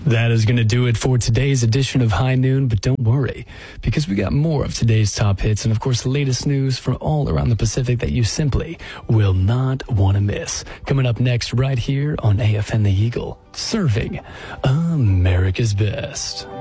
That is going to do it for today's edition of High Noon, but don't worry, because we got more of today's top hits and, of course, the latest news from all around the Pacific that you simply will not want to miss. Coming up next right here on AFN The Eagle, serving America's best.